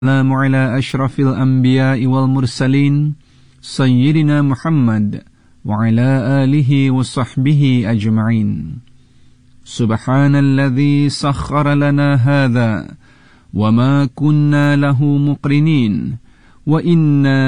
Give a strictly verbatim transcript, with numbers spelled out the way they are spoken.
السلام على أشرف الأنبياء والمرسلين سيدنا محمد وعلى آله وصحبه أجمعين. سبحان الذي سخر لنا هذا وما كنا له مقرنين وإنا